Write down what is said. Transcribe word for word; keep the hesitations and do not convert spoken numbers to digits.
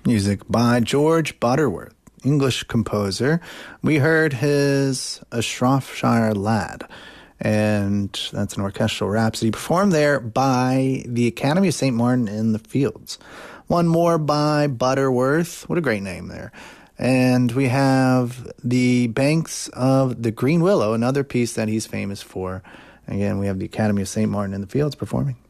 Music by George Butterworth, English composer. We heard his A Shropshire Lad, and that's an orchestral rhapsody performed there by the Academy of Saint Martin in the Fields. One more by Butterworth. What a great name there. And we have The Banks of the Green Willow, another piece that he's famous for. Again, we have the Academy of Saint Martin in the Fields performing.